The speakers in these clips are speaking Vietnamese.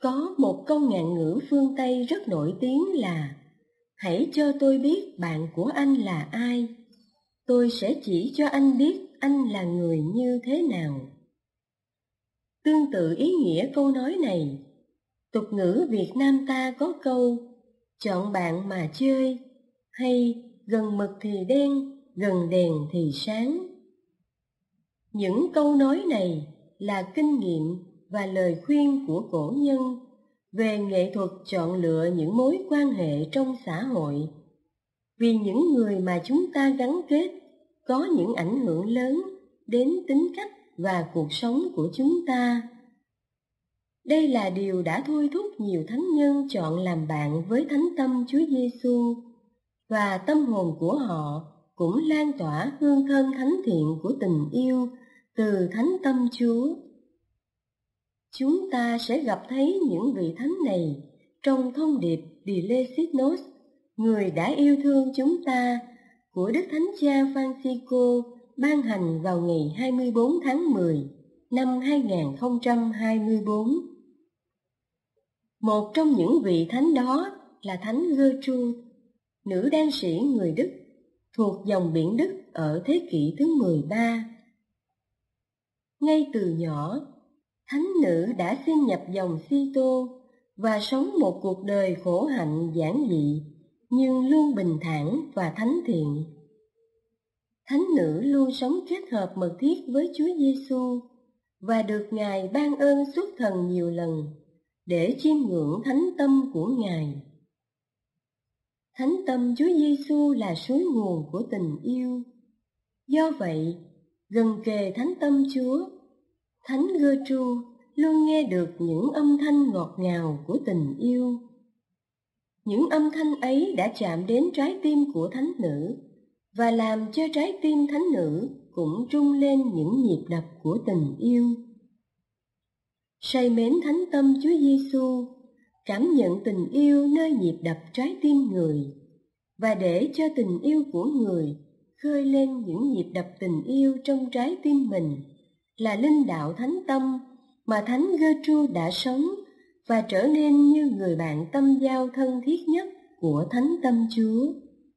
Có một câu ngạn ngữ phương Tây rất nổi tiếng là: hãy cho tôi biết bạn của anh là ai, tôi sẽ chỉ cho anh biết anh là người như thế nào. Tương tự ý nghĩa câu nói này, tục ngữ Việt Nam ta có câu chọn bạn mà chơi, hay gần mực thì đen, gần đèn thì sáng. Những câu nói này là kinh nghiệm và lời khuyên của cổ nhân về nghệ thuật chọn lựa những mối quan hệ trong xã hội, vì những người mà chúng ta gắn kết có những ảnh hưởng lớn đến tính cách và cuộc sống của chúng ta. Đây là điều đã thôi thúc nhiều thánh nhân chọn làm bạn với thánh tâm Chúa Giêsu, và tâm hồn của họ cũng lan tỏa hương thơm thánh thiện của tình yêu từ thánh tâm Chúa. Chúng ta sẽ gặp thấy những vị thánh này trong thông điệp Dilesis, người đã yêu thương chúng ta, của Đức Thánh Cha Francisco ban hành vào ngày 24 tháng 10 năm 2024. Một trong những vị thánh đó là Thánh Gertrude, nữ đan sĩ người Đức, thuộc dòng biển Đức ở thế kỷ thứ 13. Ngay từ nhỏ, thánh nữ đã xin nhập dòng Kitô và sống một cuộc đời khổ hạnh giản dị nhưng luôn bình thản và thánh thiện. Thánh nữ luôn sống kết hợp mật thiết với Chúa Giêsu và được Ngài ban ơn xuất thần nhiều lần để chiêm ngưỡng thánh tâm của Ngài. Thánh tâm Chúa Giêsu là suối nguồn của tình yêu. Do vậy, gần kề thánh tâm Chúa, Thánh Gertrude luôn nghe được những âm thanh ngọt ngào của tình yêu. Những âm thanh ấy đã chạm đến trái tim của thánh nữ và làm cho trái tim thánh nữ cũng rung lên những nhịp đập của tình yêu. Say mến thánh tâm Chúa Giêsu, cảm nhận tình yêu nơi nhịp đập trái tim người, và để cho tình yêu của người khơi lên những nhịp đập tình yêu trong trái tim mình là linh đạo thánh tâm mà Thánh Gertrude đã sống và trở nên như người bạn tâm giao thân thiết nhất của thánh tâm Chúa.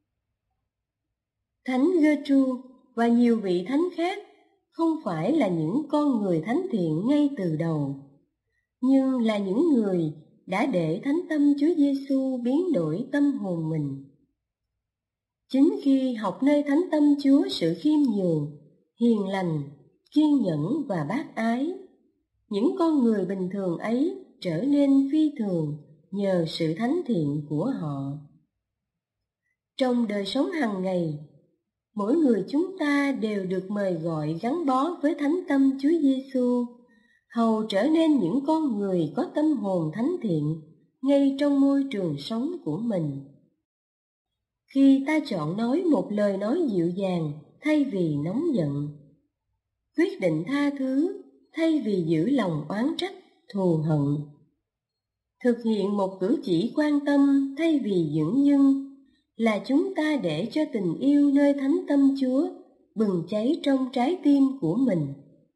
Thánh Gertrude và nhiều vị thánh khác không phải là những con người thánh thiện ngay từ đầu, nhưng là những người đã để thánh tâm Chúa Giêsu biến đổi tâm hồn mình. Chính khi học nơi thánh tâm Chúa sự khiêm nhường, hiền lành, kiên nhẫn và bác ái, những con người bình thường ấy trở nên phi thường nhờ sự thánh thiện của họ. Trong đời sống hàng ngày, mỗi người chúng ta đều được mời gọi gắn bó với thánh tâm Chúa Giêsu, hầu trở nên những con người có tâm hồn thánh thiện ngay trong môi trường sống của mình. Khi ta chọn nói một lời nói dịu dàng thay vì nóng giận, quyết định tha thứ thay vì giữ lòng oán trách, thù hận, thực hiện một cử chỉ quan tâm thay vì dửng dưng, là chúng ta để cho tình yêu nơi thánh tâm Chúa bừng cháy trong trái tim của mình.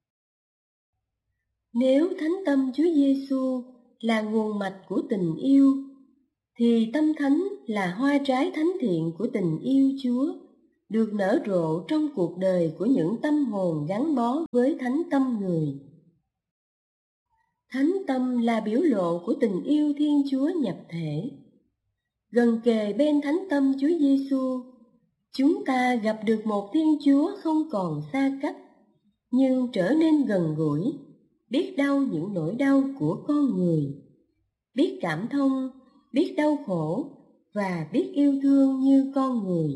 Nếu thánh tâm Chúa Giêsu là nguồn mạch của tình yêu, thì tâm thánh là hoa trái thánh thiện của tình yêu Chúa, được nở rộ trong cuộc đời của những tâm hồn gắn bó với thánh tâm người. Thánh tâm là biểu lộ của tình yêu Thiên Chúa nhập thể. Gần kề bên thánh tâm Chúa Giêsu, chúng ta gặp được một Thiên Chúa không còn xa cách, nhưng trở nên gần gũi, biết đau những nỗi đau của con người, biết cảm thông, biết đau khổ và biết yêu thương như con người.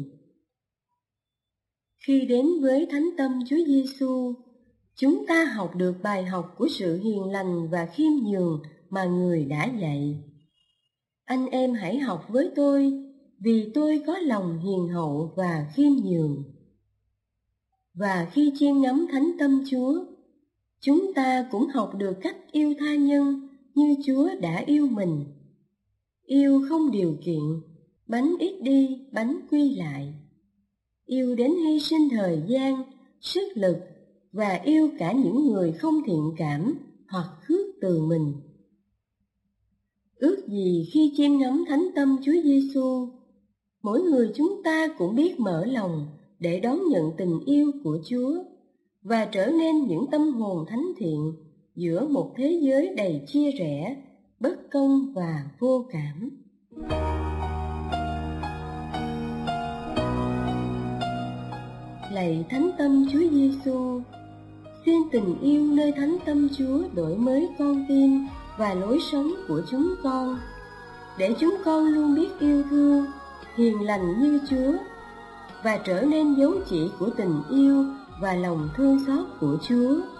Khi đến với thánh tâm Chúa Giêsu, chúng ta học được bài học của sự hiền lành và khiêm nhường mà Người đã dạy. Anh em hãy học với tôi, vì tôi có lòng hiền hậu và khiêm nhường. Và khi chiêm ngắm thánh tâm Chúa, chúng ta cũng học được cách yêu tha nhân như Chúa đã yêu mình. Yêu không điều kiện, bánh ít đi, bánh quy lại. Yêu đến hy sinh thời gian, sức lực và yêu cả những người không thiện cảm hoặc khước từ mình. Ước gì khi chiêm ngắm thánh tâm Chúa Giêsu, mỗi người chúng ta cũng biết mở lòng để đón nhận tình yêu của Chúa và trở nên những tâm hồn thánh thiện giữa một thế giới đầy chia rẽ, bất công và vô cảm. Lạy thánh tâm Chúa Giêsu, xin tình yêu nơi thánh tâm Chúa đổi mới con tim và lối sống của chúng con, để chúng con luôn biết yêu thương, hiền lành như Chúa và trở nên dấu chỉ của tình yêu và lòng thương xót của Chúa.